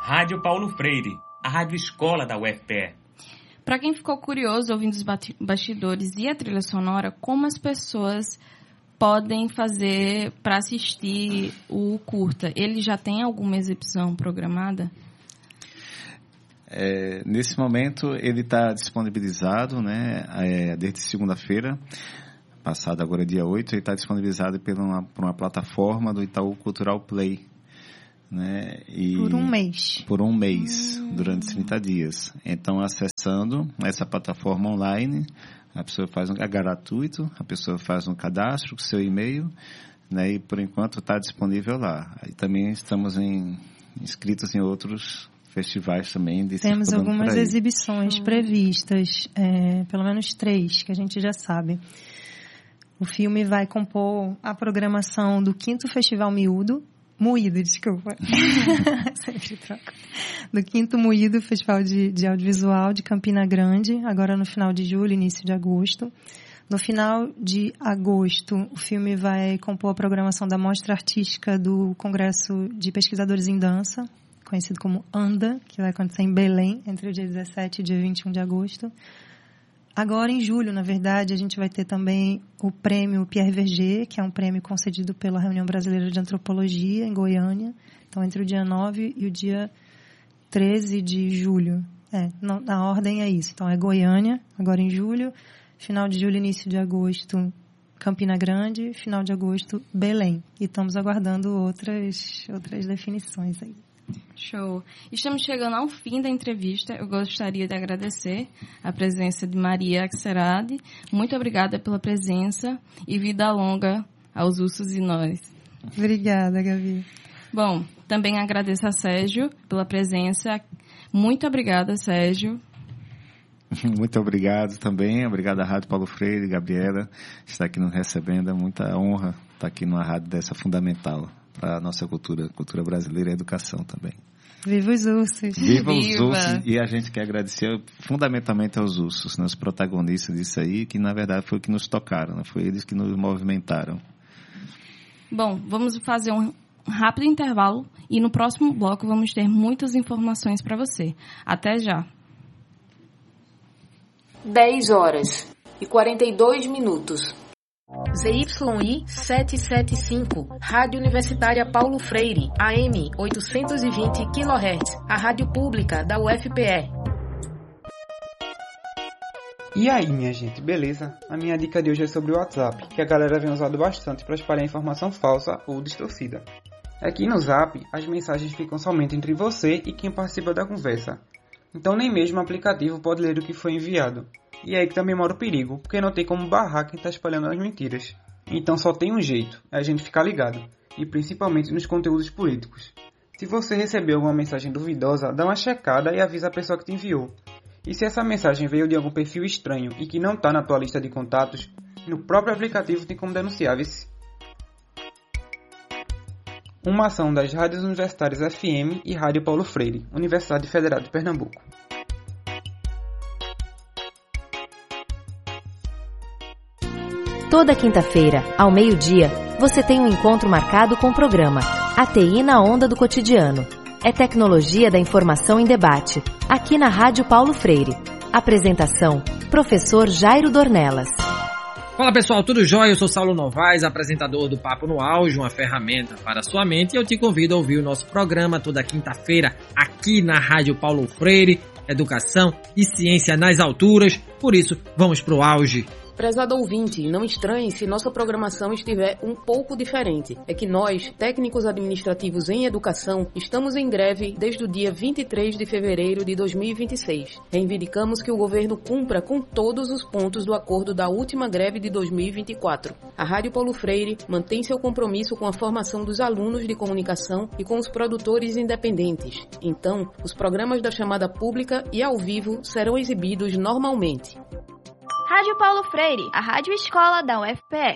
Rádio Paulo Freire, a rádio escola da UFPE. Para quem ficou curioso ouvindo os bastidores e a trilha sonora, como as pessoas podem fazer para assistir o curta? Ele já tem alguma exibição programada? Nesse momento ele está disponibilizado, né, desde segunda-feira, passado agora dia 8, ele está disponibilizado por uma plataforma do Itaú Cultural Play. Né, por um mês. Por um mês, durante 30 dias. Então, acessando essa plataforma online, a pessoa é gratuito, a pessoa faz um cadastro com seu e-mail, né, e por enquanto está disponível lá. E também estamos inscritos em outros festivais também. Temos algumas exibições previstas, pelo menos 3, que a gente já sabe. O filme vai compor a programação do 5º Festival Moído, desculpa. Sempre troco. Do 5º Moído, Festival de Audiovisual de Campina Grande, agora no final de julho, início de agosto. No final de agosto, o filme vai compor a programação da Mostra Artística do Congresso de Pesquisadores em Dança, conhecido como ANDA, que vai acontecer em Belém, entre o dia 17 e o dia 21 de agosto. Agora, em julho, na verdade, a gente vai ter também o prêmio Pierre Verger, que é um prêmio concedido pela Reunião Brasileira de Antropologia, em Goiânia. Então, entre o dia 9 e o dia 13 de julho. Na ordem é isso. Então, é Goiânia, agora em julho. Final de julho, início de agosto, Campina Grande. Final de agosto, Belém. E estamos aguardando outras definições aí. Show. Estamos chegando ao fim da entrevista. Eu gostaria de agradecer a presença de Maria Axerade. Muito obrigada pela presença e vida longa aos ursos e nós. Obrigada, Gabi. Bom, também agradeço a Sérgio pela presença. Muito obrigada, Sérgio. Muito obrigado também. Obrigado à Rádio Paulo Freire, Gabriela, estar aqui nos recebendo. É muita honra estar aqui numa rádio dessa fundamental para a nossa cultura brasileira e a educação também. Viva os ursos! Viva os ursos! E a gente quer agradecer fundamentalmente aos ursos, né, os protagonistas disso aí, que na verdade foi o que nos tocaram, né? Foi eles que nos movimentaram. Bom, vamos fazer um rápido intervalo e no próximo bloco vamos ter muitas informações para você. Até já! 10h42. ZYI 775, Rádio Universitária Paulo Freire, AM 820 kHz, a rádio pública da UFPE. E aí, minha gente, beleza? A minha dica de hoje é sobre o WhatsApp, que a galera vem usando bastante para espalhar informação falsa ou distorcida. Aqui no Zap, as mensagens ficam somente entre você e quem participa da conversa. Então nem mesmo o aplicativo pode ler o que foi enviado. E é aí que também mora o perigo, porque não tem como barrar quem está espalhando as mentiras. Então só tem um jeito, é a gente ficar ligado, e principalmente nos conteúdos políticos. Se você recebeu alguma mensagem duvidosa, dá uma checada e avisa a pessoa que te enviou. E se essa mensagem veio de algum perfil estranho e que não está na tua lista de contatos, no próprio aplicativo tem como denunciar, vice. Uma ação das rádios universitárias FM e Rádio Paulo Freire, Universidade Federal de Pernambuco. Toda quinta-feira, ao meio-dia, você tem um encontro marcado com o programa ATI na Onda do Cotidiano. É tecnologia da informação em debate, aqui na Rádio Paulo Freire. Apresentação, professor Jairo Dornelas. Fala pessoal, tudo jóia? Eu sou Saulo Novaes, apresentador do Papo no Auge, uma ferramenta para a sua mente, e eu te convido a ouvir o nosso programa toda quinta-feira aqui na Rádio Paulo Freire. Educação e ciência nas alturas, por isso vamos pro auge. Prezado ouvinte, não estranhe se nossa programação estiver um pouco diferente. É que nós, técnicos administrativos em educação, estamos em greve desde o dia 23 de fevereiro de 2026. Reivindicamos que o governo cumpra com todos os pontos do acordo da última greve de 2024. A Rádio Paulo Freire mantém seu compromisso com a formação dos alunos de comunicação e com os produtores independentes. Então, os programas da chamada pública e ao vivo serão exibidos normalmente. Rádio Paulo Freire, a rádio escola da UFPE.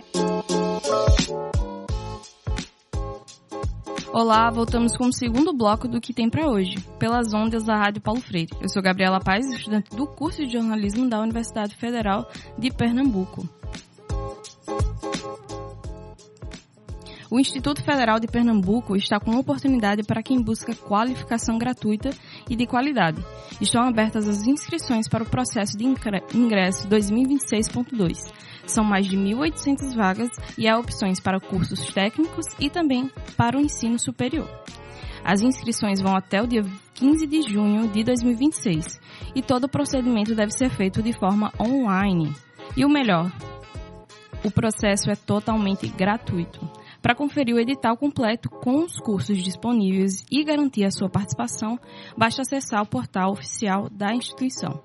Olá, voltamos com o segundo bloco do que tem para hoje, pelas ondas da Rádio Paulo Freire. Eu sou Gabriela Paz, estudante do curso de jornalismo da Universidade Federal de Pernambuco. O Instituto Federal de Pernambuco está com oportunidade para quem busca qualificação gratuita e de qualidade. Estão abertas as inscrições para o processo de ingresso 2026.2. São mais de 1.800 vagas e há opções para cursos técnicos e também para o ensino superior. As inscrições vão até o dia 15 de junho de 2026 e todo o procedimento deve ser feito de forma online. E o melhor, o processo é totalmente gratuito. Para conferir o edital completo com os cursos disponíveis e garantir a sua participação, basta acessar o portal oficial da instituição,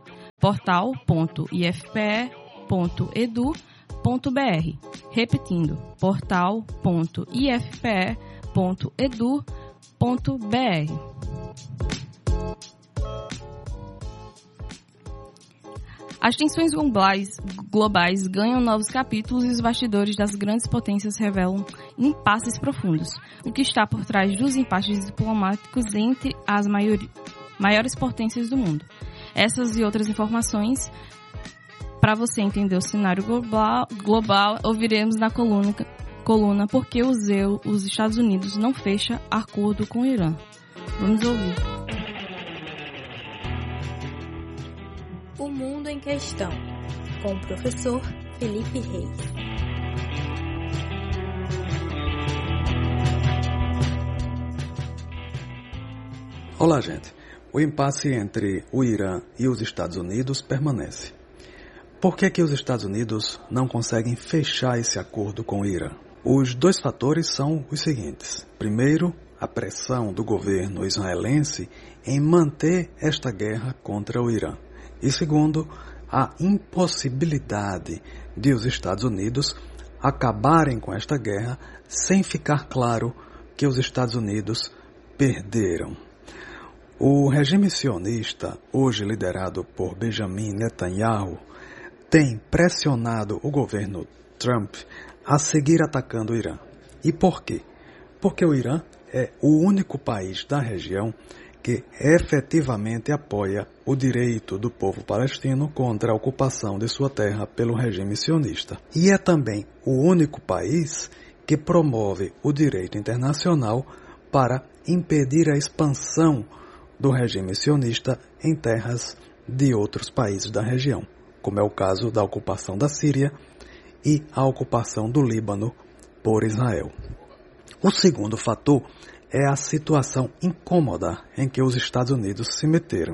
portal.ifpe.edu.br. Repetindo, portal.ifpe.edu.br. As tensões globais ganham novos capítulos e os bastidores das grandes potências revelam impasses profundos, o que está por trás dos empates diplomáticos entre as maiores potências do mundo. Essas e outras informações, para você entender o cenário global, ouviremos na coluna Por que os Estados Unidos não fecham acordo com o Irã. Vamos ouvir. O Mundo em Questão, com o professor Felipe Reis. Olá, gente. O impasse entre o Irã e os Estados Unidos permanece. Por que os Estados Unidos não conseguem fechar esse acordo com o Irã? Os dois fatores são os seguintes. Primeiro, a pressão do governo israelense em manter esta guerra contra o Irã. E segundo, a impossibilidade de os Estados Unidos acabarem com esta guerra sem ficar claro que os Estados Unidos perderam. O regime sionista, hoje liderado por Benjamin Netanyahu, tem pressionado o governo Trump a seguir atacando o Irã. E por quê? Porque o Irã é o único país da região que efetivamente apoia o direito do povo palestino contra a ocupação de sua terra pelo regime sionista. E é também o único país que promove o direito internacional para impedir a expansão do regime sionista em terras de outros países da região, como é o caso da ocupação da Síria e a ocupação do Líbano por Israel. O segundo fator é a situação incômoda em que os Estados Unidos se meteram,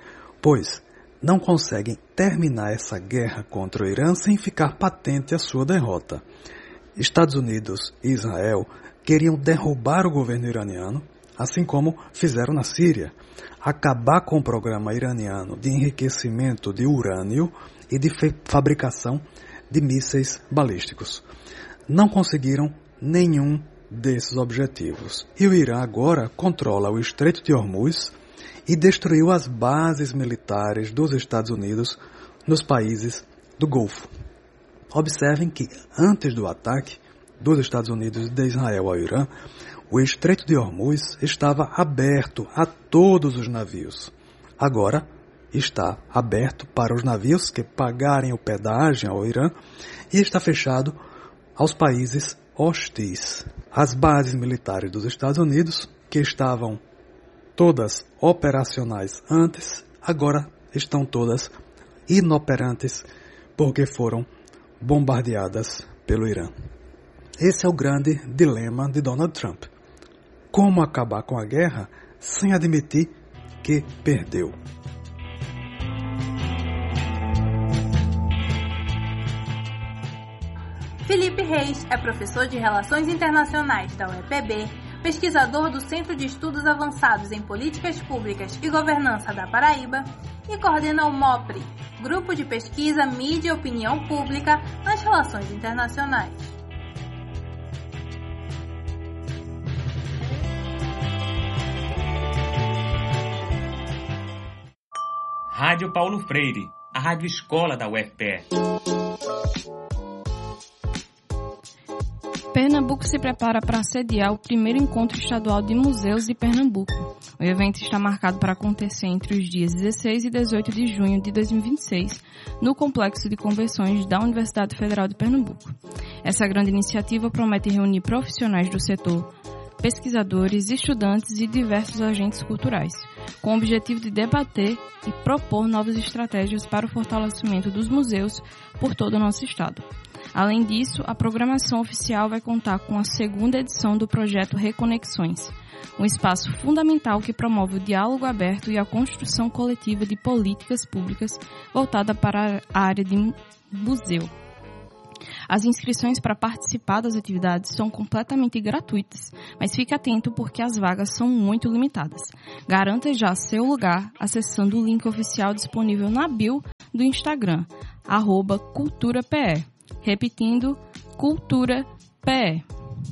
pois não conseguem terminar essa guerra contra o Irã sem ficar patente a sua derrota. Estados Unidos e Israel queriam derrubar o governo iraniano, assim como fizeram na Síria, acabar com o programa iraniano de enriquecimento de urânio e de fabricação de mísseis balísticos. Não conseguiram nenhum desses objetivos. E o Irã agora controla o Estreito de Hormuz e destruiu as bases militares dos Estados Unidos nos países do Golfo. Observem que antes do ataque dos Estados Unidos e de Israel ao Irã, o Estreito de Hormuz estava aberto a todos os navios. Agora está aberto para os navios que pagarem o pedágio ao Irã e está fechado aos países hostis. As bases militares dos Estados Unidos, que estavam todas operacionais antes, agora estão todas inoperantes porque foram bombardeadas pelo Irã. Esse é o grande dilema de Donald Trump. Como acabar com a guerra sem admitir que perdeu? Felipe Reis é professor de Relações Internacionais da UEPB, pesquisador do Centro de Estudos Avançados em Políticas Públicas e Governança da Paraíba e coordena o MOPRE, Grupo de Pesquisa, Mídia e Opinião Pública nas Relações Internacionais. Rádio Paulo Freire, a rádio escola da UFPE. Pernambuco se prepara para sediar o primeiro encontro estadual de museus de Pernambuco. O evento está marcado para acontecer entre os dias 16 e 18 de junho de 2026, no Complexo de Convenções da Universidade Federal de Pernambuco. Essa grande iniciativa promete reunir profissionais do setor, pesquisadores, estudantes e diversos agentes culturais, com o objetivo de debater e propor novas estratégias para o fortalecimento dos museus por todo o nosso estado. Além disso, a programação oficial vai contar com a segunda edição do projeto Reconexões, um espaço fundamental que promove o diálogo aberto e a construção coletiva de políticas públicas voltada para a área de museu. As inscrições para participar das atividades são completamente gratuitas, mas fique atento porque as vagas são muito limitadas. Garanta já seu lugar acessando o link oficial disponível na bio do Instagram, @culturape. Repetindo, culturape.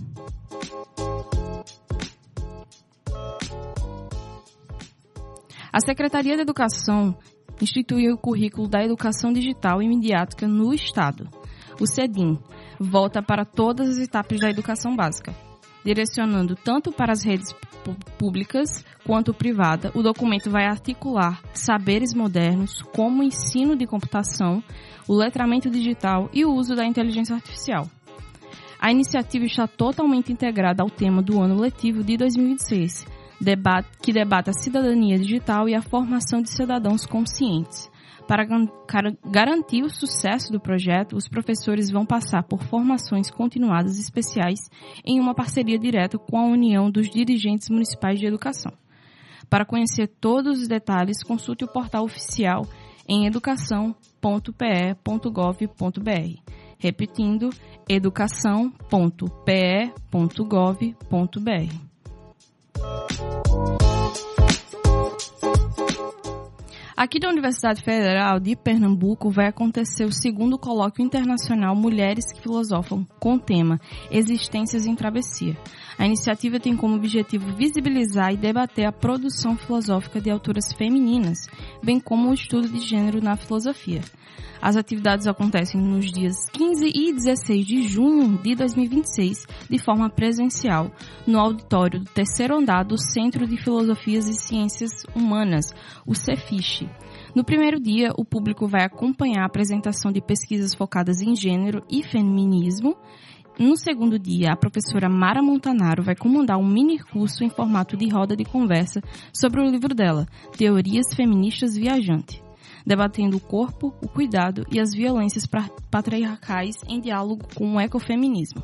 A Secretaria de Educação instituiu o currículo da Educação Digital e Midiática no Estado. O CEDIM volta para todas as etapas da educação básica, direcionando tanto para as redes públicas quanto privada. O documento vai articular saberes modernos como o ensino de computação, o letramento digital e o uso da inteligência artificial. A iniciativa está totalmente integrada ao tema do ano letivo de 2026, que debate a cidadania digital e a formação de cidadãos conscientes. Para garantir o sucesso do projeto, os professores vão passar por formações continuadas especiais em uma parceria direta com a União dos Dirigentes Municipais de Educação. Para conhecer todos os detalhes, consulte o portal oficial em educação.pe.gov.br. Repetindo, educação.pe.gov.br. Aqui da Universidade Federal de Pernambuco vai acontecer o segundo colóquio internacional Mulheres que Filosofam, com o tema Existências em Travessia. A iniciativa tem como objetivo visibilizar e debater a produção filosófica de autoras femininas, bem como o estudo de gênero na filosofia. As atividades acontecem nos dias 15 e 16 de junho de 2026, de forma presencial, no auditório do terceiro andar do Centro de Filosofias e Ciências Humanas, o CEFISH. No primeiro dia, o público vai acompanhar a apresentação de pesquisas focadas em gênero e feminismo. No segundo dia, a professora Mara Montanaro vai comandar um mini-curso em formato de roda de conversa sobre o livro dela, Teorias Feministas Viajante, debatendo o corpo, o cuidado e as violências patriarcais em diálogo com o ecofeminismo.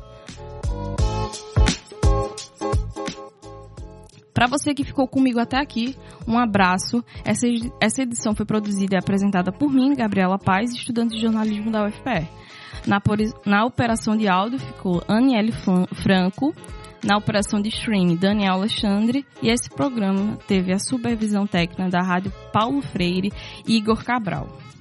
Para você que ficou comigo até aqui, um abraço. Essa edição foi produzida e apresentada por mim, Gabriela Paz, estudante de jornalismo da UFPR. Na operação de áudio ficou Aniele Franco, na operação de streaming Daniel Alexandre, e esse programa teve a supervisão técnica da Rádio Paulo Freire e Igor Cabral.